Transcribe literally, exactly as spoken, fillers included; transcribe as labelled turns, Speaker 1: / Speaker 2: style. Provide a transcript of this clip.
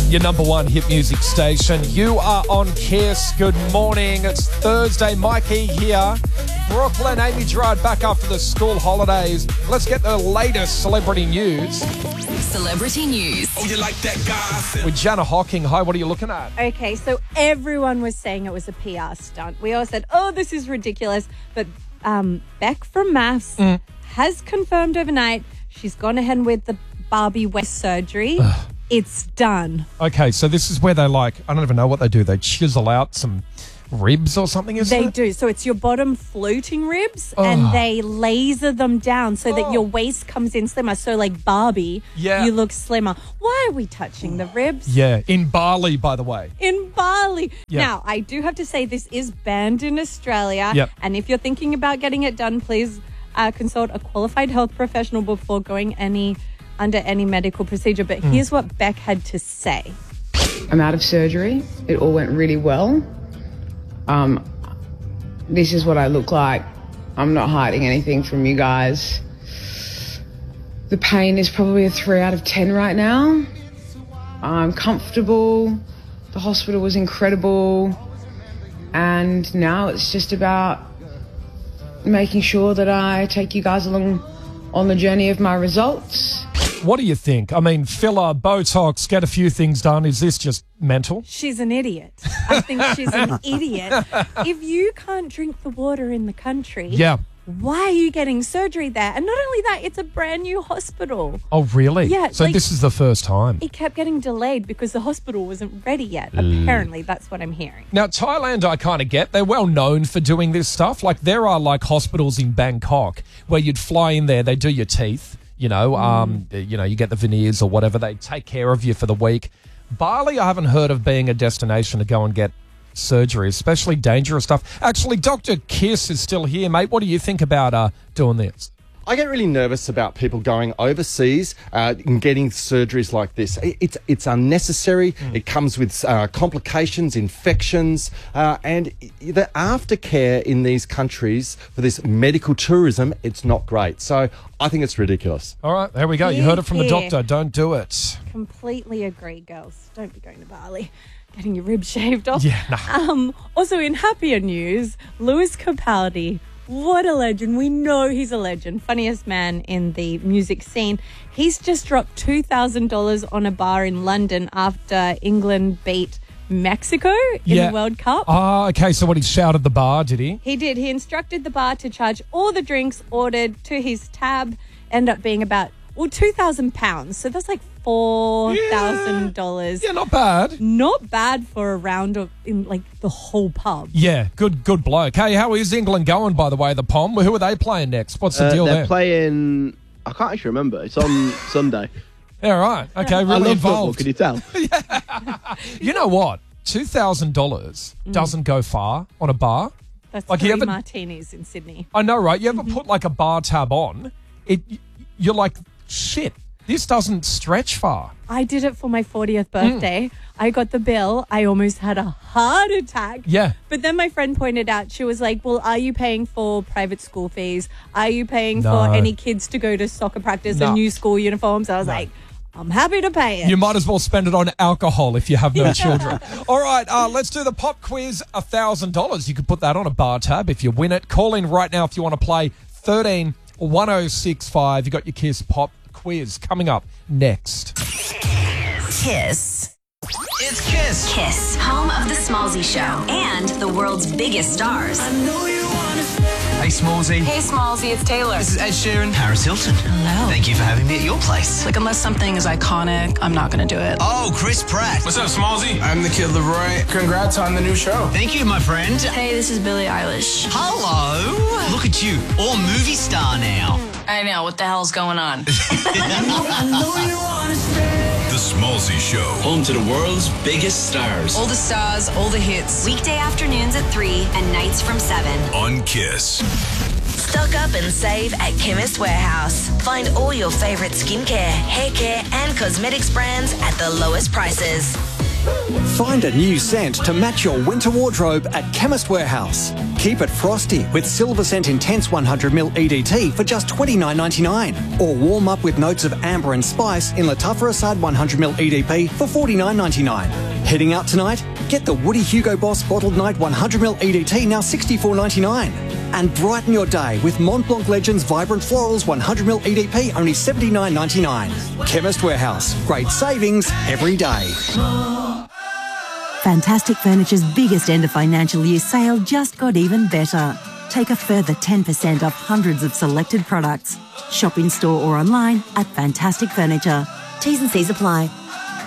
Speaker 1: Your number one hit music station. You are on Kiss. Good morning. It's Thursday. Mikey here. Brooklyn, Amy Gerard back after the school holidays. Let's get the latest celebrity news.
Speaker 2: Celebrity news.
Speaker 3: Oh, you like that guy?
Speaker 1: With Jana Hocking. Hi, what are you looking at?
Speaker 4: Okay, so everyone was saying it was a P R stunt. We all said, oh, this is ridiculous. But um, Beck from Maths mm. has confirmed overnight she's gone ahead with the Barbie West surgery. It's done.
Speaker 1: Okay, so this is where they like, I don't even know what they do. They chisel out some ribs or something, isn't
Speaker 4: They
Speaker 1: it?
Speaker 4: do. So it's your bottom floating ribs
Speaker 1: Oh.
Speaker 4: and they laser them down so that
Speaker 1: Oh.
Speaker 4: your waist comes in slimmer. So like Barbie,
Speaker 1: Yeah.
Speaker 4: you look slimmer. Why are we touching the ribs?
Speaker 1: Yeah, in Bali, by the way.
Speaker 4: In Bali.
Speaker 1: Yeah.
Speaker 4: Now, I do have to say this is banned in Australia.
Speaker 1: Yep.
Speaker 4: And if you're thinking about getting it done, please uh, consult a qualified health professional before going any under any medical procedure. But
Speaker 1: Mm.
Speaker 4: here's what Beck had to say.
Speaker 5: I'm out of surgery. It all went really well. Um, this is what I look like. I'm not hiding anything from you guys. The pain is probably a three out of ten right now. I'm comfortable. The hospital was incredible. And now it's just about making sure that I take you guys along on the journey of my results.
Speaker 1: What do you think? I mean, filler, Botox, get a few things done. Is this just mental?
Speaker 4: She's an idiot. I think she's an idiot. If you can't drink the water in the country,
Speaker 1: Yeah.
Speaker 4: why are you getting surgery there? And not only that, it's a brand new hospital.
Speaker 1: Oh, really?
Speaker 4: Yeah,
Speaker 1: So
Speaker 4: like-
Speaker 1: this is the first time.
Speaker 4: It kept getting delayed because the hospital wasn't ready yet. Apparently, that's what I'm hearing.
Speaker 1: Now, Thailand, I kind of get. They're well known for doing this stuff. Like, there are, like, hospitals in Bangkok where you'd fly in there, they do your teeth, you know, um, you know, you get the veneers or whatever. They take care of you for the week. Bali, I haven't heard of being a destination to go and get surgery, especially dangerous stuff. Actually, Doctor Kiss is still here, mate. What do you think about uh, doing this?
Speaker 6: I get really nervous about people going overseas uh, and getting surgeries like this. It- It's it's unnecessary.
Speaker 1: Mm.
Speaker 6: It comes with uh, complications, infections, uh, and i- the aftercare in these countries for this medical tourism, it's not great. So I think it's ridiculous.
Speaker 1: All right, there we go. You heard it from the
Speaker 4: Here.
Speaker 1: doctor. Don't do it.
Speaker 4: Completely agree, girls. Don't be going to Bali. Getting your ribs shaved off.
Speaker 1: Yeah, nah.
Speaker 4: Um, also, in happier news, Lewis Capaldi. What a legend. We know he's a legend. Funniest man in the music scene. He's just dropped two thousand dollars on a bar in London after England beat Mexico in
Speaker 1: Yeah.
Speaker 4: the World Cup.
Speaker 1: Ah, okay. So what, he shouted the bar, did he?
Speaker 4: He did. He instructed the bar to charge all the drinks ordered to his tab. End up being about, well, two thousand pounds. So that's like four thousand dollars.
Speaker 1: Yeah, not bad.
Speaker 4: Not bad for a round of in like the whole pub.
Speaker 1: Yeah, good good bloke. Hey, how is England going, by the way, the Pom? Who are they playing next? What's the
Speaker 7: Uh,
Speaker 1: deal
Speaker 7: they're
Speaker 1: there?
Speaker 7: playing. I can't actually remember. It's on Sunday.
Speaker 1: Yeah, right. Okay,
Speaker 7: I
Speaker 1: really
Speaker 7: love football.
Speaker 1: involved.
Speaker 7: Can you tell?
Speaker 1: You know what? two thousand dollars doesn't go far on a bar.
Speaker 4: That's
Speaker 1: Like,
Speaker 4: three
Speaker 1: you ever-
Speaker 4: martinis in Sydney.
Speaker 1: I know, right? You ever put like a bar tab on, it, you're like, shit, this doesn't stretch far.
Speaker 4: I did it for my fortieth birthday. I got the bill. I almost had a heart attack.
Speaker 1: Yeah.
Speaker 4: But then my friend pointed out, she was like, well, are you paying for private school fees? Are you paying
Speaker 1: No.
Speaker 4: for any kids to go to soccer practice
Speaker 1: No.
Speaker 4: and new school uniforms? I was like, I'm happy to pay it.
Speaker 1: You might as well spend it on alcohol if you have no children. All right, uh, let's do the pop quiz. one thousand dollars. You could put that on a bar tab if you win it. Call in right now if you want to play. thirteen one oh six five. You got your Kiss Pop quiz coming up next.
Speaker 2: Kiss.
Speaker 3: It's Kiss.
Speaker 2: Kiss, home of the Smallzy Show and the world's biggest stars.
Speaker 3: Hey, Smallzy.
Speaker 8: Hey, Smallzy, it's Taylor.
Speaker 3: This is Ed Sheeran. Paris Hilton.
Speaker 8: Hello.
Speaker 3: Thank you for having me at your place.
Speaker 8: Like, unless something is iconic, I'm not going to do it.
Speaker 3: Oh, Chris Pratt.
Speaker 9: What's up, Smallzy? I'm the Kid Leroy. Congrats on the new show.
Speaker 3: Thank you, my friend.
Speaker 8: Hey, this is Billie Eilish.
Speaker 3: Hello. Look at you, all movie star now.
Speaker 8: I know, what the hell's going on?
Speaker 10: The Smallzy Show. Home to the world's biggest stars.
Speaker 8: All the stars, all the hits.
Speaker 2: Weekday afternoons at three and nights from seven.
Speaker 10: On Kiss.
Speaker 11: Stock up and save at Chemist Warehouse. Find all your favourite skincare, hair care and cosmetics brands at the lowest prices.
Speaker 12: Find a new scent to match your winter wardrobe at Chemist Warehouse. Keep it frosty with Silver Scent Intense one hundred milliliter E D T for just twenty-nine ninety-nine. Or warm up with notes of amber and spice in Lattafa Assad one hundred milliliter E D P for forty-nine ninety-nine. Heading out tonight? Get the Woody Hugo Boss Bottled Night one hundred milliliter E D T now sixty-four ninety-nine. And brighten your day with Mont Blanc Legends Vibrant Florals one hundred milliliter E D P only seventy-nine ninety-nine. Chemist Warehouse. Great savings every day.
Speaker 13: Fantastic Furniture's biggest end of financial year sale just got even better. Take a further ten percent off hundreds of selected products. Shop in store or online at Fantastic Furniture. T's and C's apply.